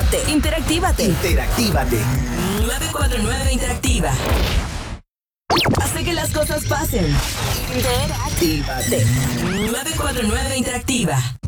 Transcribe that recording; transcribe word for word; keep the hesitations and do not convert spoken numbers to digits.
Interactívate. Interactívate. Interactívate. nueve cuatro nueve Interactiva. Hace que las cosas pasen. Interactívate. nueve cuatro nueve Interactiva.